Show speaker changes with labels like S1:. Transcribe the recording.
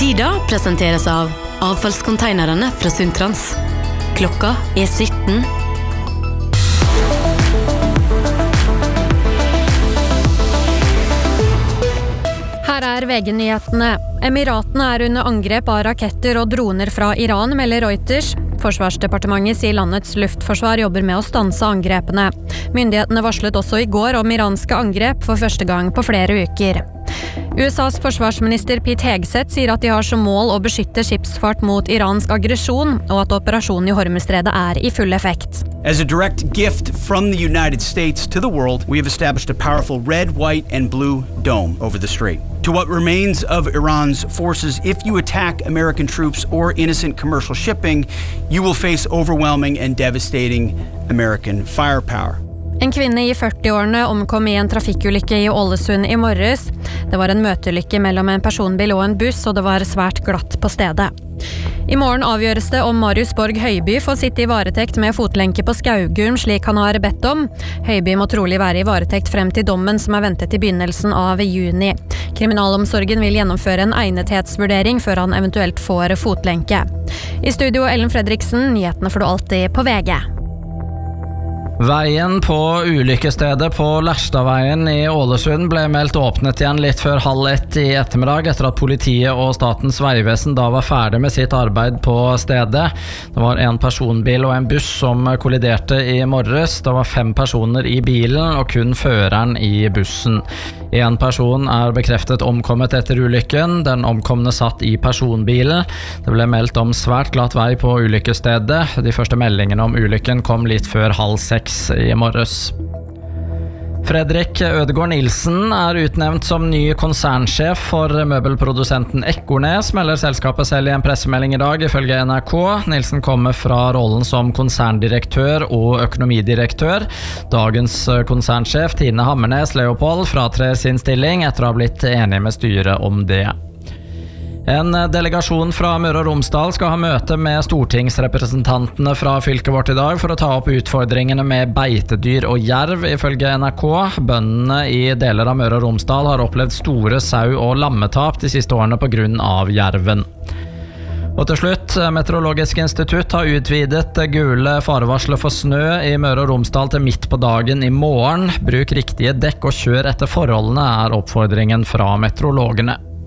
S1: Tida presenteres av avfallskonteinerne fra Sundtrans. Klokka 17.
S2: Her VG-nyhetene. Emiratene under angrep av raketter og droner fra Iran, melder Reuters. Forsvarsdepartementet sier landets luftforsvar jobber med å stanse angrepene. Myndighetene varslet også i går om iranske angrep for første gang på flere uker. USAs forsvarsminister Pete Hegseth sier at de har som mål å beskytte skipsfart mot iransk aggresjon, og at operasjonen i Hormuzstredet i full effekt.
S3: As a direct gift from the United States to the world, we have established a powerful red, white, and blue dome over the strait. To what remains of Iran's forces, if you attack American troops or innocent commercial shipping, you will face overwhelming and devastating American firepower.
S2: En kvinne i 40-årene omkom i en trafikkulykke i Ålesund i morges. Det var en møteulykke mellom en personbil og en buss, og det var svært glatt på stedet. I morgen avgjøres det om Marius Borg Høiby får sitte i varetekt med fotlenke på Skaugum, slik han har bedt om. Høiby må trolig være i varetekt frem til dommen som ventet i begynnelsen av juni. Kriminalomsorgen vil gjennomføre en egnethetsvurdering før han eventuelt får fotlenke. I studio Ellen Fredriksen, nyhetene får du alltid på VG.
S4: Veien på ulykkestedet på Lærstadveien i Ålesund ble meldt åpnet igjen litt før 12:30 i ettermiddag, etter at politiet og Statens vegvesen da var ferdig med sitt arbeid på stedet. Det var en personbil og en buss som kolliderte i morges. Det var 5 personer i bilen og kun føreren i bussen. En person bekreftet omkommet etter ulykken. Den omkomne satt i personbilen. Det ble meldt om svært glatt vei på ulykkestedet. De første meldingene om ulykken kom litt før 5:30 i morges. Fredrik Ødegård Nilsen utnevnt som ny konsernsjef for møbelprodusenten Ekornes, melder selskapet selv i en pressemelding i dag, ifølge NRK. Nilsen kommer fra rollen som konserndirektør og økonomidirektør. Dagens konsernsjef, Tine Hammernes Leopold, fratrer sin stilling etter å ha blitt enig med styret om det. En delegasjon fra Møre og Romsdal skal ha møte med stortingsrepresentantene fra fylket vårt i dag for å ta opp utfordringene med beitedyr og jerv, ifølge NRK. Bøndene i deler av Møre og Romsdal har opplevd store sau- og lammetap de siste årene på grunn av jerven. Og til slutt, Meteorologisk institutt har utvidet gule farevarsler for snø i Møre og Romsdal til midt på dagen i morgen. Bruk riktige dekk og kjør etter forholdene, oppfordringen fra meteorologene.